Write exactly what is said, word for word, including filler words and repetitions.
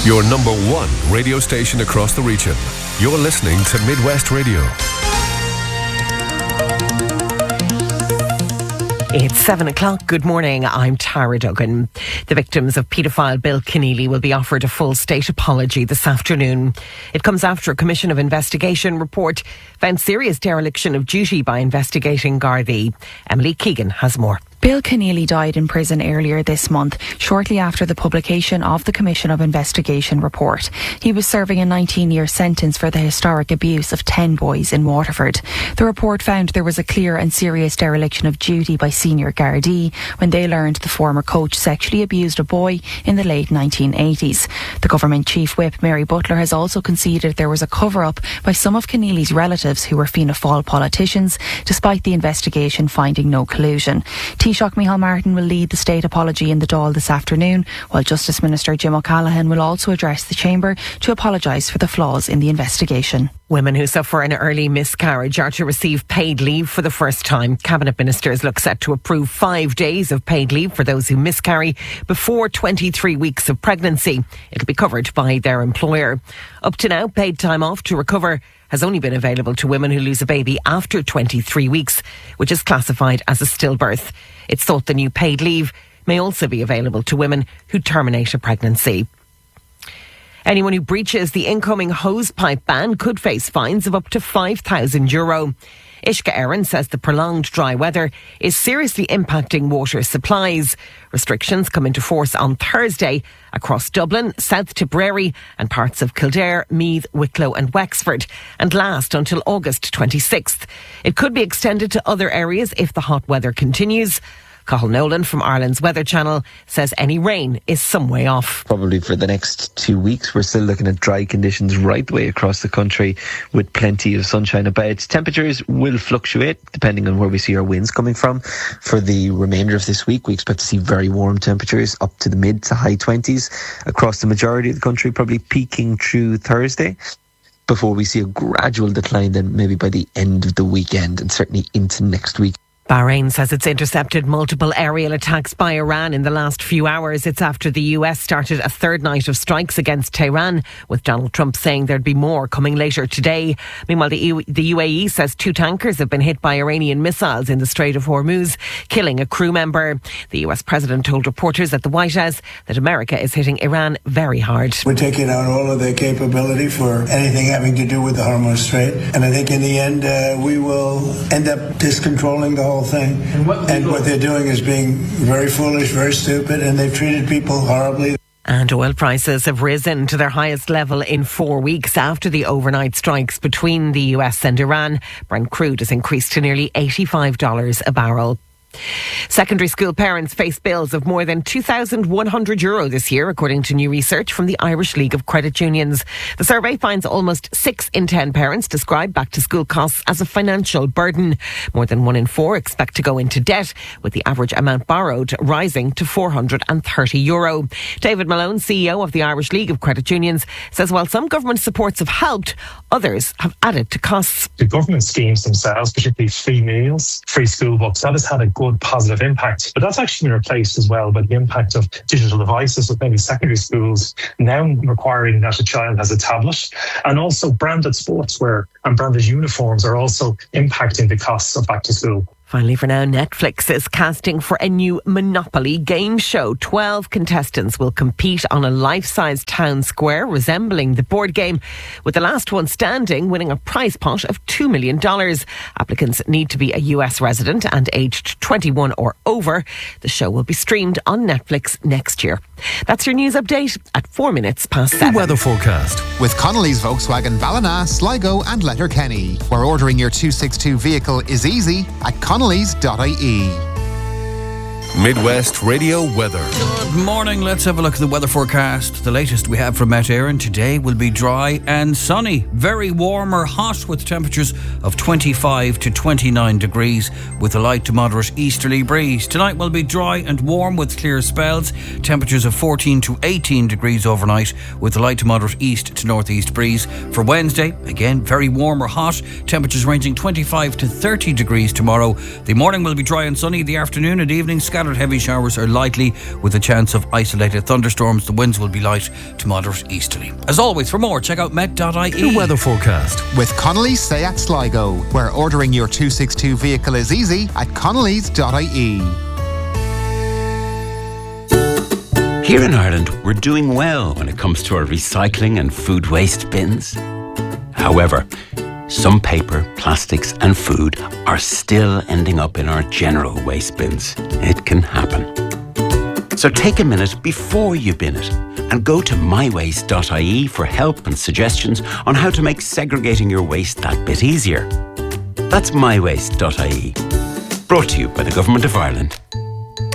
Your number one radio station across the region. You're listening to Midwest Radio. It's seven o'clock. Good morning. I'm Tara Duggan. The victims of paedophile Bill Keneally will be offered a full state apology this afternoon. It comes after a Commission of Investigation report found serious dereliction of duty by investigating Gardaí. Emily Keegan has more. Bill Keneally died in prison earlier this month, shortly after the publication of the Commission of Investigation report. He was serving a nineteen-year sentence for the historic abuse of ten boys in Waterford. The report found there was a clear and serious dereliction of duty by senior Gardaí when they learned the former coach sexually abused a boy in the late nineteen eighties. The government chief whip, Mary Butler, has also conceded there was a cover-up by some of Keneally's relatives who were Fianna Fáil politicians, despite the investigation finding no collusion. Taoiseach Micheál Martin will lead the state apology in the Dáil this afternoon, while Justice Minister Jim O'Callaghan will also address the Chamber to apologise for the flaws in the investigation. Women who suffer an early miscarriage are to receive paid leave for the first time. Cabinet ministers look set to approve five days of paid leave for those who miscarry before twenty-three weeks of pregnancy. It'll be covered by their employer. Up to now, paid time off to recover has only been available to women who lose a baby after twenty-three weeks, which is classified as a stillbirth. It's thought the new paid leave may also be available to women who terminate a pregnancy. Anyone who breaches the incoming hosepipe ban could face fines of up to five thousand euro. Ishka Aaron says the prolonged dry weather is seriously impacting water supplies. Restrictions come into force on Thursday across Dublin, South Tipperary and parts of Kildare, Meath, Wicklow and Wexford, and last until August twenty-sixth. It could be extended to other areas if the hot weather continues. Cathal Nolan from Ireland's Weather Channel says any rain is some way off. Probably for the next two weeks, we're still looking at dry conditions right the way across the country with plenty of sunshine about. Temperatures will fluctuate depending on where we see our winds coming from. For the remainder of this week, we expect to see very warm temperatures up to the mid to high twenties across the majority of the country, probably peaking through Thursday, before we see a gradual decline then maybe by the end of the weekend and certainly into next week. Bahrain says it's intercepted multiple aerial attacks by Iran in the last few hours. It's after the U S started a third night of strikes against Tehran, with Donald Trump saying there'd be more coming later today. Meanwhile, the, U- the U A E says two tankers have been hit by Iranian missiles in the Strait of Hormuz, killing a crew member. The U S president told reporters at the White House that America is hitting Iran very hard. We're taking out all of their capability for anything having to do with the Hormuz Strait. And I think in the end, uh, we will end up discontrolling the whole thing. And what, and what they're doing is being very foolish, very stupid, and they've treated people horribly. And oil prices have risen to their highest level in four weeks after the overnight strikes between the U S and Iran. Brent crude has increased to nearly eighty-five dollars a barrel. Secondary school parents face bills of more than two thousand one hundred euro this year, according to new research from the Irish League of Credit Unions. The survey finds almost six in ten parents describe back to school costs as a financial burden. More than one in four expect to go into debt, with the average amount borrowed rising to four hundred thirty euro. David Malone, C E O of the Irish League of Credit Unions, says while some government supports have helped, others have added to costs. The government schemes themselves, particularly free meals, free school books, that has had a good positive impact. But that's actually been replaced as well by the impact of digital devices, with many secondary schools now requiring that a child has a tablet. And also branded sportswear and branded uniforms are also impacting the costs of back to school. Finally, for now, Netflix is casting for a new Monopoly game show. Twelve contestants will compete on a life-size town square resembling the board game, with the last one standing winning a prize pot of two million dollars. Applicants need to be a U S resident and aged twenty-one or over. The show will be streamed on Netflix next year. That's your news update at four minutes past seven. The weather forecast with Connolly's Volkswagen Ballina, Sligo and Letterkenny, where ordering your two sixty-two vehicle is easy at Connolly's dot I E. Midwest Radio weather. Good morning. Let's have a look at the weather forecast. The latest we have from Met Éireann today will be dry and sunny. Very warm or hot, with temperatures of twenty-five to twenty-nine degrees with a light to moderate easterly breeze. Tonight will be dry and warm with clear spells. Temperatures of fourteen to eighteen degrees overnight with a light to moderate east to northeast breeze. For Wednesday, again, very warm or hot. Temperatures ranging twenty-five to thirty degrees tomorrow. The morning will be dry and sunny. The afternoon and evening scattered Scattered heavy showers are likely with a chance of isolated thunderstorms. The winds will be light to moderate easterly. As always, for more, check out met dot I E. The weather forecast with Connolly's Seat Sligo, where ordering your two sixty-two vehicle is easy at connellys dot I E. Here in Ireland, we're doing well when it comes to our recycling and food waste bins. However, some paper, plastics and food are still ending up in our general waste bins. It can happen. So take a minute before you bin it and go to my waste dot I E for help and suggestions on how to make segregating your waste that bit easier. That's my waste dot I E. Brought to you by the Government of Ireland